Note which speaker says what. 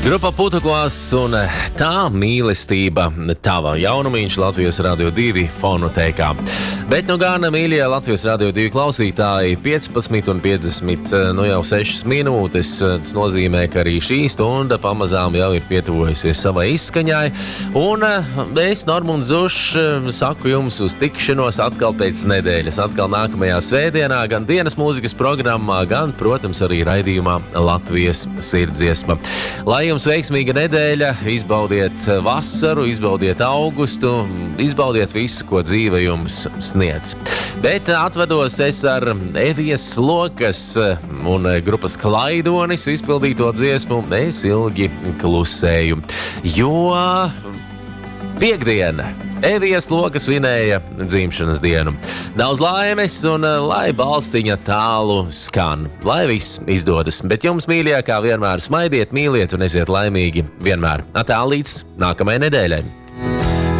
Speaker 1: Grupa Putukos un tā mīlestība, tava jaunumiņš Latvijas Radio 2 fonotēkā. Bet nu gan, mīļie Latvijas Radio 2 klausītāji, 15:50, nu jau 6 minūtes. Tas nozīmē, ka arī šī stunda pamazām jau ir pietuvojusies savai izskaņai. Un es, Normunds Zušs, saku jums uz tikšanos atkal pēc nedēļas. Atkal nākamajā svētdienā, gan dienas mūzikas programmā, gan, protams, arī raidījumā Latvijas sirdsdziesma. Lai jums veiksmīga nedēļa, izbaudiet vasaru, izbaudiet augustu, izbaudiet visu, ko dzīve jums sniedz. Bet atvedos es ar Evijas Lokas un grupas Klaidonis izpildīto dziesmu Es ilgi klusēju, jo piektdiena Evijas Lokas svinēja dzimšanas dienu. Daudz laimes un lai balstiņa tālu skan. Lai viss izdodas. Bet jums, mīļie, kā vienmēr, smaidiet, mīliet un esiet laimīgi vienmēr. Atā līdz nākamajai nedēļai.